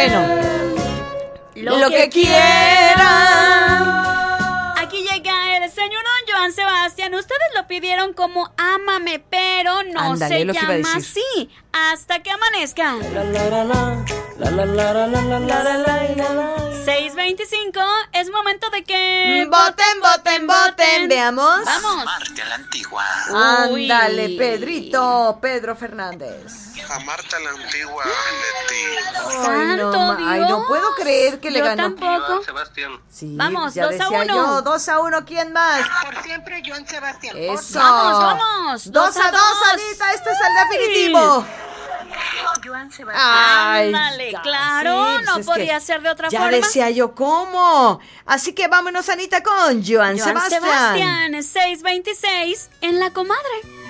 Bueno, lo que quiera. Aquí llega el señor don Joan Sebastián. Ustedes lo pidieron como Ámame, pero no Ándale, se lo que iba a llama decir. así. Hasta que amanezca. 6:25, es momento de que... Voten, veamos. Vamos. Amarte a la antigua. Ándale, Uy. Pedro Fernández. Amarte a la antigua, Leti. Santo Ay, no Dios. puedo creer que le Yo ganó. tampoco. Sebastián. Sí, Vamos, ya 2-1. decía yo, 2-1, ¿quién más? Por siempre, Joan Sebastián. Eso. Vamos. 2-2, Anita, este es el definitivo. Joan Sebastián. Ay, Ándale, ya, claro, sí, no pues es podía que ser de otra ya forma. decía yo cómo. Así que vámonos, Anita, con Joan Joan Sebastián. Sebastián, 6:26 en La Comadre.